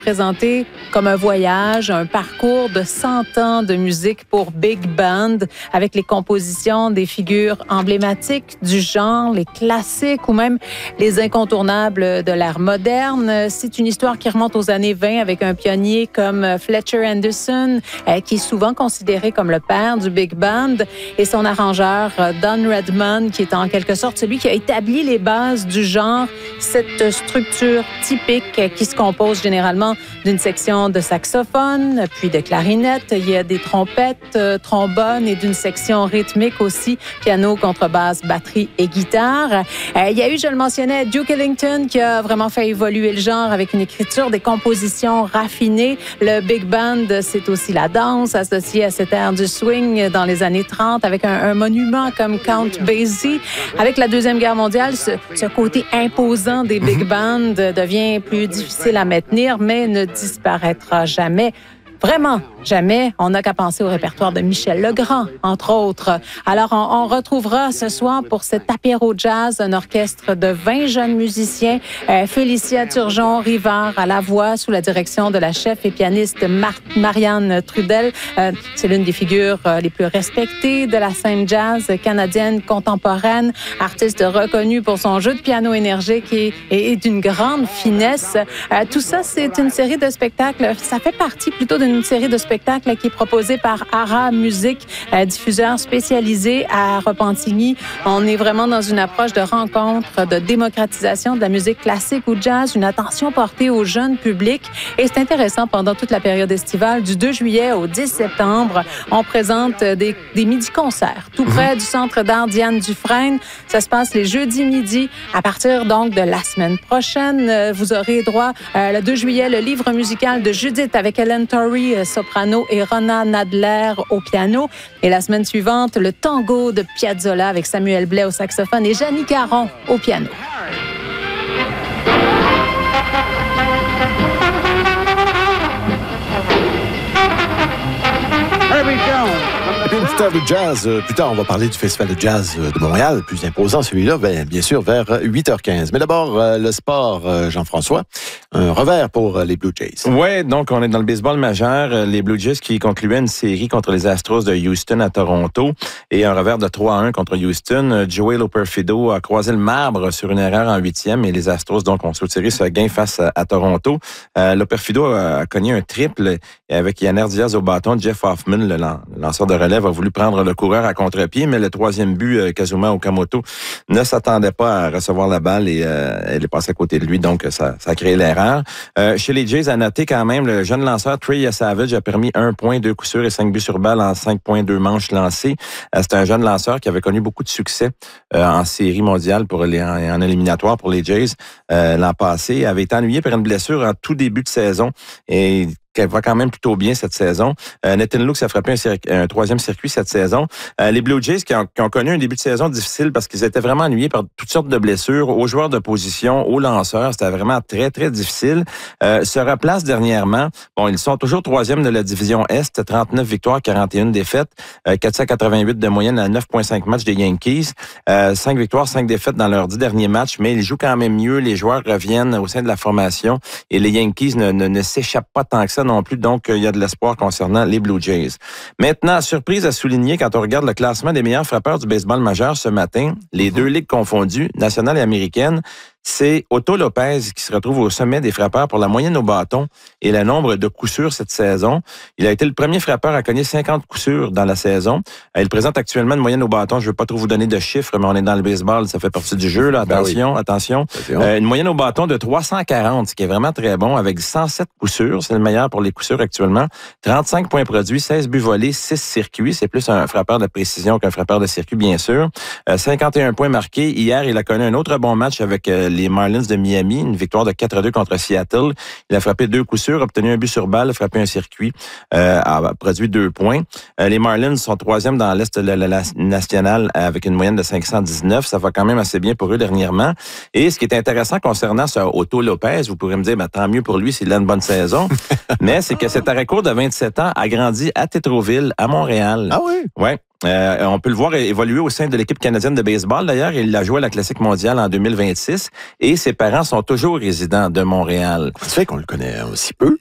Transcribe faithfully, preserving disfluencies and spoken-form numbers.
présenté comme un voyage, un parcours de cent ans de musique pour big band, avec les compositions des figures emblématiques du genre, les classiques ou même les incontournables de l'ère moderne. C'est une histoire qui remonte aux années vingt avec un pionnier comme Fletcher Henderson, qui est souvent considéré comme le père du big band, et son arrangeur Don Redman, qui est en quelque sorte celui qui a établi les bases du genre, cette structure typique qui se compose généralement d'une section de saxophone, puis de clarinette. Il y a des trompettes, euh, trombones et d'une section rythmique aussi, piano, contrebasse, batterie et guitare. Euh, il y a eu, je le mentionnais, Duke Ellington qui a vraiment fait évoluer le genre avec une écriture, des compositions raffinées. Le big band, c'est aussi la danse associée à cette ère du swing dans les années trente avec un, un monument comme Count Basie. Avec la Deuxième Guerre mondiale, ce, ce côté imposant des big bands devient plus difficile à maintenir, mais ne disparaîtra jamais. Vraiment, jamais. On n'a qu'à penser au répertoire de Michel Legrand, entre autres. Alors, on, on retrouvera ce soir pour cet apéro jazz un orchestre de vingt jeunes musiciens. Euh, Félicia Turgeon-Rivard à la voix sous la direction de la chef et pianiste Mar- Marianne Trudel. Euh, c'est l'une des figures euh, les plus respectées de la scène jazz canadienne contemporaine. Artiste reconnue pour son jeu de piano énergique et, et, et d'une grande finesse. Euh, tout ça, c'est une série de spectacles. Ça fait partie plutôt d'une une série de spectacles qui est proposée par Ara Musique, euh, diffuseur spécialisé à Repentigny. On est vraiment dans une approche de rencontre, de démocratisation de la musique classique ou jazz, une attention portée au jeune public. Et c'est intéressant, pendant toute la période estivale, du deux juillet au dix septembre, on présente des, des midi-concerts tout près du Centre d'art Diane Dufresne. Ça se passe les jeudis midi. À partir donc de la semaine prochaine, vous aurez droit, euh, le deux juillet, le livre musical de Judith avec Helen Torrey, soprano, et Rona Nadler au piano. Et la semaine suivante, le tango de Piazzolla avec Samuel Blais au saxophone et Jeannie Caron au piano. Et puis une petite heure de jazz. Plus tard, on va parler du Festival de jazz de Montréal, plus imposant celui-là, bien, bien sûr, vers huit heures quinze. Mais d'abord, le sport, Jean-François. Un revers pour les Blue Jays. Oui, donc on est dans le baseball majeur. Les Blue Jays qui concluaient une série contre les Astros de Houston à Toronto et un revers de trois à un contre Houston. Joey Loperfido a croisé le marbre sur une erreur en huitième et les Astros donc ont soutiré ce gain face à, à Toronto. Euh, Loperfido a, a cogné un triple avec Yanner Diaz au bâton. Jeff Hoffman, le, lan- le lanceur de relève, a voulu prendre le coureur à contre-pied, mais le troisième but, euh, Kazuma Okamoto, ne s'attendait pas à recevoir la balle et euh, elle est passée à côté de lui, donc ça, ça a créé l'erreur. Euh, chez les Jays, à noter quand même, le jeune lanceur Trey Savage a permis un point, deux coups sûrs et cinq buts sur balle en cinq points, deux manches lancées. Euh, c'est un jeune lanceur qui avait connu beaucoup de succès euh, en série mondiale pour les, en, en éliminatoire pour les Jays euh, l'an passé. Il avait été ennuyé par une blessure en tout début de saison et qu'elle va quand même plutôt bien cette saison. Euh, Nathan Lux a frappé un, circuit, un troisième circuit cette saison. Euh, les Blue Jays qui ont, qui ont connu un début de saison difficile parce qu'ils étaient vraiment ennuyés par toutes sortes de blessures aux joueurs de position, aux lanceurs. C'était vraiment très, très difficile. Euh, se replacent dernièrement. Bon, ils sont toujours troisième de la division Est, trente-neuf victoires, quarante et une défaites, euh, quatre cent quatre-vingt-huit de moyenne à neuf virgule cinq matchs des Yankees, euh, cinq victoires, cinq défaites dans leurs dix derniers matchs, mais ils jouent quand même mieux. Les joueurs reviennent au sein de la formation et les Yankees ne, ne, ne s'échappent pas tant que ça non plus, donc il y a de l'espoir concernant les Blue Jays. Maintenant, surprise à souligner quand on regarde le classement des meilleurs frappeurs du baseball majeur ce matin, les deux ligues confondues, nationale et américaine, c'est Otto Lopez qui se retrouve au sommet des frappeurs pour la moyenne au bâton et le nombre de coups sûrs cette saison. Il a été le premier frappeur à cogner cinquante coups sûrs dans la saison. Il présente actuellement une moyenne au bâton. Je ne veux pas trop vous donner de chiffres, mais on est dans le baseball, ça fait partie du jeu. Là. Attention, ben oui. attention. Euh, une moyenne au bâton de trois cent quarante, ce qui est vraiment très bon, avec cent sept coups sûrs. C'est le meilleur pour les coups sûrs actuellement. trente-cinq points produits, seize buts volés, six circuits. C'est plus un frappeur de précision qu'un frappeur de circuit, bien sûr. Euh, cinquante et un points marqués. Hier, il a connu un autre bon match avec euh, les Marlins de Miami, une victoire de quatre à deux contre Seattle. Il a frappé deux coups sûrs, obtenu un but sur balle, frappé un circuit, euh, a produit deux points. Euh, les Marlins sont troisième dans l'Est de la, la, la nationale avec une moyenne de cinq cent dix-neuf. Ça va quand même assez bien pour eux dernièrement. Et ce qui est intéressant concernant ce Otto Lopez, vous pourrez me dire, ben, tant mieux pour lui s'il a une bonne saison, mais c'est que cet arrêt-court de vingt-sept ans a grandi à Tétroville, à Montréal. Ah oui? Ouais. Euh, on peut le voir évoluer au sein de l'équipe canadienne de baseball. D'ailleurs, il a joué à la Classique mondiale en deux mille vingt-six et ses parents sont toujours résidents de Montréal. Ça fait qu'on le connaît aussi peu.